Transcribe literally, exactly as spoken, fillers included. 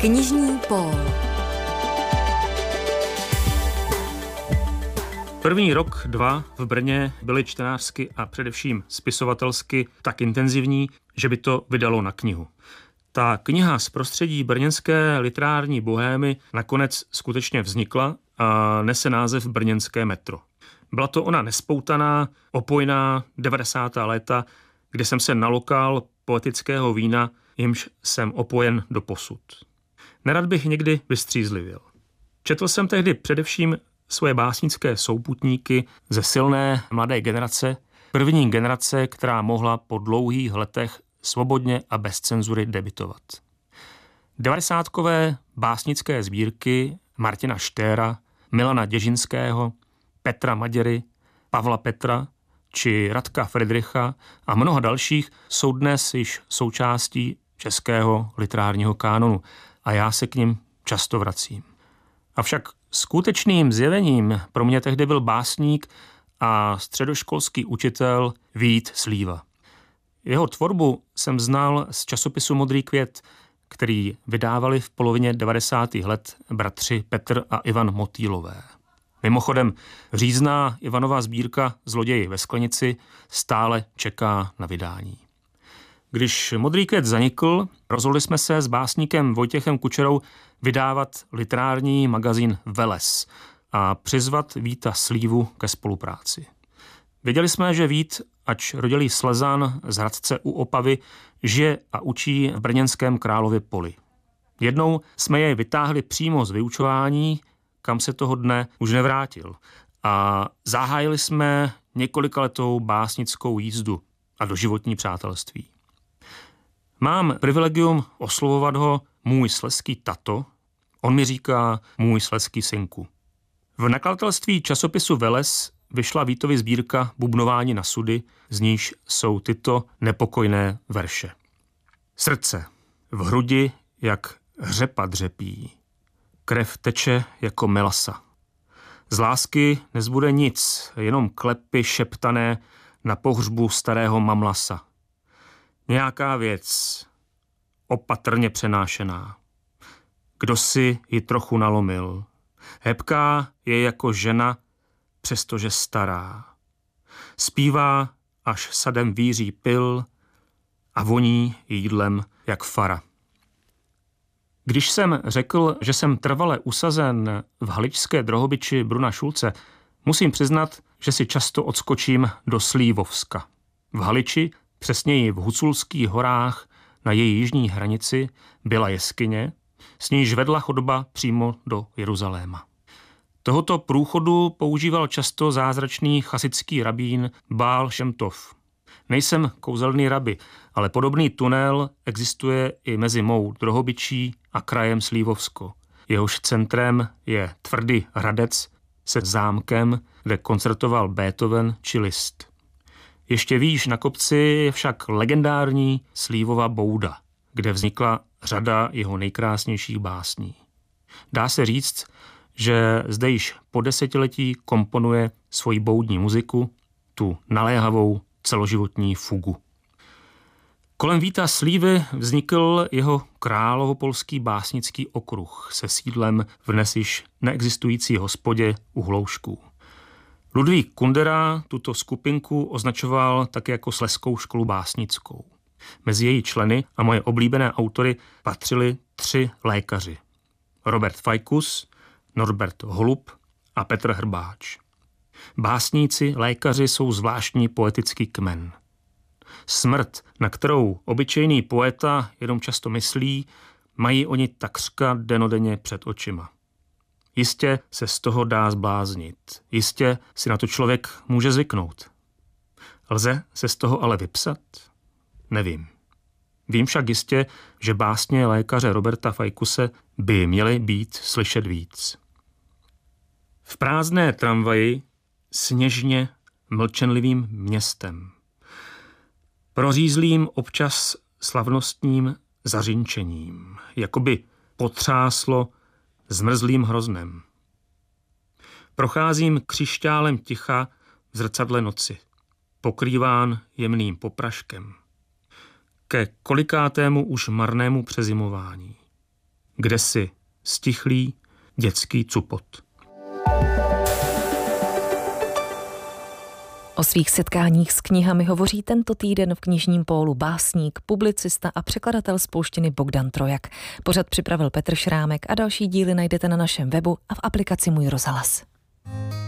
Knižní pól. První rok, dva v Brně byly čtenářsky a především spisovatelsky tak intenzivní, že by to vydalo na knihu. Ta kniha z prostředí brněnské literární bohémy nakonec skutečně vznikla a nese název Brněnské metro. Byla to ona nespoutaná, opojná devadesátá léta, kde jsem se nalokal poetického vína, jimž jsem opojen doposud. Nerad bych někdy vystřízlivěl. Četl jsem tehdy především svoje básnické souputníky ze silné mladé generace, první generace, která mohla po dlouhých letech svobodně a bez cenzury debitovat. Devadesátkové básnické sbírky Martina Štéra, Milana Děžinského, Petra Maděry, Pavla Petra či Radka Fridricha a mnoha dalších jsou dnes již součástí českého literárního kánonu a já se k nim často vracím. Avšak skutečným zjevením pro mě tehdy byl básník a středoškolský učitel Vít Slíva. Jeho tvorbu jsem znal z časopisu Modrý květ, který vydávali v polovině devadesátých let bratři Petr a Ivan Motýlové. Mimochodem, řízná Ivanova sbírka Zloději ve sklenici stále čeká na vydání. Když Modrý květ zanikl, rozhodli jsme se s básníkem Vojtěchem Kučerou vydávat literární magazín Veles a přizvat Víta Slívu ke spolupráci. Věděli jsme, že Vít, ač rodilý Slezan z Hradce u Opavy, žije a učí v brněnském Králově Poli. Jednou jsme jej vytáhli přímo z vyučování, kam se toho dne už nevrátil, a zahájili jsme několikaletou básnickou jízdu a doživotní přátelství. Mám privilegium oslovovat ho můj slezský tato, on mi říká můj slezský synku. V nakladatelství časopisu Veles vyšla Vítovy sbírka Bubnování na sudy, z níž jsou tyto nepokojné verše. Srdce v hrudi jak hřepa dřepí, krev teče jako melasa. Z lásky nezbude nic, jenom klepy šeptané na pohřbu starého mamlasa. Nějaká věc, opatrně přenášená. Kdo si ji trochu nalomil. Hebká je jako žena, přestože stará. Zpívá, až sadem víří pil a voní jídlem jak fara. Když jsem řekl, že jsem trvale usazen v haličské Drohobyči Bruna Šulce, musím přiznat, že si často odskočím do Slívovska. V Haliči, přesněji v Huculských horách, na její jižní hranici, byla jeskyně, s níž vedla chodba přímo do Jeruzaléma. Tohoto průchodu používal často zázračný chasický rabín Bál Šemtov. Nejsem kouzelný rabi, ale podobný tunel existuje i mezi mou Drohobyčí a krajem Slívovsko. Jehož centrem je tvrdý hradec se zámkem, kde koncertoval Beethoven či Liszt. Ještě výš na kopci je však legendární Slívova bouda, kde vznikla řada jeho nejkrásnějších básní. Dá se říct, že zde již po desetiletí komponuje svoji boudní muziku, tu naléhavou celoživotní fugu. Kolem Víta Slívy vznikl jeho královopolský básnický okruh se sídlem v dnes již neexistující hospodě u Hloušků. Ludvík Kundera tuto skupinku označoval také jako Slezskou školu básnickou. Mezi její členy a moje oblíbené autory patřili tři lékaři. Robert Fajkus, Norbert Holub a Petr Hrbáč. Básníci, lékaři jsou zvláštní poetický kmen. Smrt, na kterou obyčejný poeta jenom často myslí, mají oni takřka denodenně před očima. Jistě se z toho dá zbláznit. Jistě si na to člověk může zvyknout. Lze se z toho ale vypsat? Nevím. Vím však jistě, že básně lékaře Roberta Fajkuse by měly být slyšet víc. V prázdné tramvaji sněžně mlčenlivým městem. Prořízlým občas slavnostním zařinčením, jakoby potřáslo zmrzlým hroznem. Procházím křišťálem ticha v zrcadle noci, pokrýván jemným popraškem. Ke kolikátému už marnému přezimování. kdesi stichlý dětský cupot. O svých setkáních s knihami hovoří tento týden v knižním pólu básník, publicista a překladatel z polštiny Bogdan Trojak. Pořad připravil Petr Šrámek a další díly najdete na našem webu a v aplikaci Můj rozhlas.